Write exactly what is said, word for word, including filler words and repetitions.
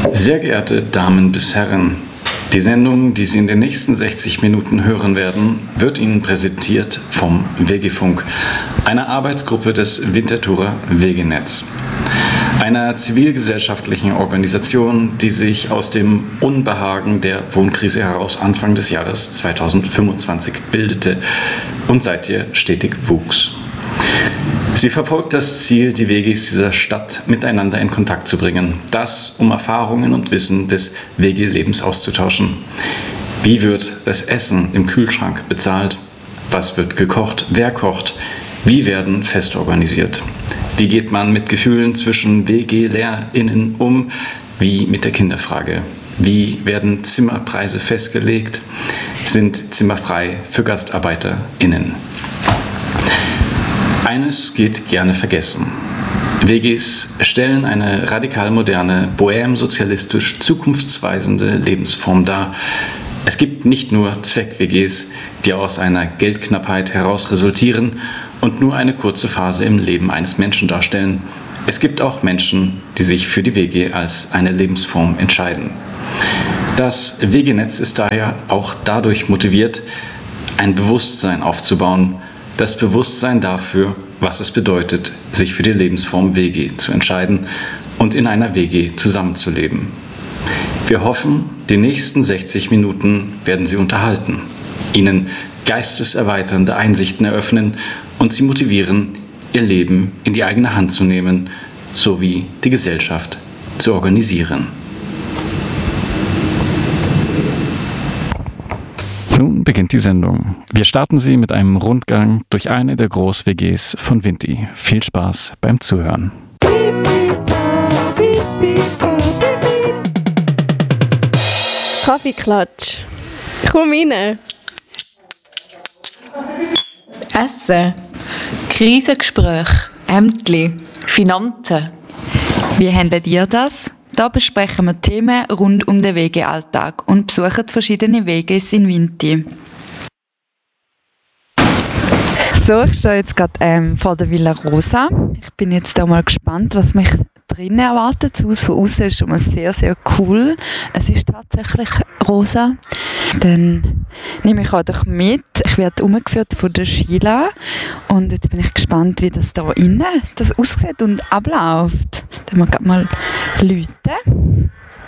Sehr geehrte Damen bis Herren, die Sendung, die Sie in den nächsten sechzig Minuten hören werden, wird Ihnen präsentiert vom Wegefunk, einer Arbeitsgruppe des Winterthurer Wegenetz, einer zivilgesellschaftlichen Organisation, die sich aus dem Unbehagen der Wohnkrise heraus Anfang des Jahres zweitausendfünfundzwanzig bildete und seither stetig wuchs. Sie verfolgt das Ziel, die Wegis dieser Stadt miteinander in Kontakt zu bringen. Das, um Erfahrungen und Wissen des W G-Lebens auszutauschen. Wie wird das Essen im Kühlschrank bezahlt? Was wird gekocht? Wer kocht? Wie werden Feste organisiert? Wie geht man mit Gefühlen zwischen W G-LehrerInnen um? Wie mit der Kinderfrage? Wie werden Zimmerpreise festgelegt? Sind Zimmer frei für GastarbeiterInnen? Eines geht gerne vergessen. W Gs stellen eine radikal moderne, bohème-sozialistisch zukunftsweisende Lebensform dar. Es gibt nicht nur Zweck-W Gs, die aus einer Geldknappheit heraus resultieren und nur eine kurze Phase im Leben eines Menschen darstellen. Es gibt auch Menschen, die sich für die W G als eine Lebensform entscheiden. Das Wegenetz ist daher auch dadurch motiviert, ein Bewusstsein aufzubauen, das Bewusstsein dafür, was es bedeutet, sich für die Lebensform W G zu entscheiden und in einer W G zusammenzuleben. Wir hoffen, die nächsten sechzig Minuten werden Sie unterhalten, Ihnen geisteserweiternde Einsichten eröffnen und Sie motivieren, Ihr Leben in die eigene Hand zu nehmen, sowie die Gesellschaft zu organisieren. Nun beginnt die Sendung. Wir starten Sie mit einem Rundgang durch eine der Groß-W Gs von Vinti. Viel Spaß beim Zuhören. Kaffeeklatsch. Komm rein. Essen. Krisengespräch. Ämtli. Finanzen. Wie handelt ihr das? Da besprechen wir Themen rund um den W G-Alltag und besuchen verschiedene W Gs in Vinti. So, ich stehe jetzt gerade ähm, vor der Villa Rosa. Ich bin jetzt auch mal gespannt, was mich drinnen erwartet. Das Haus von außen ist schon mal sehr, sehr cool. Es ist tatsächlich rosa. Dann nehme ich euch mit. Ich werde umgeführt von der Sheila. Und jetzt bin ich gespannt, wie das da innen das aussieht und abläuft. Dann wir gerade mal läuten.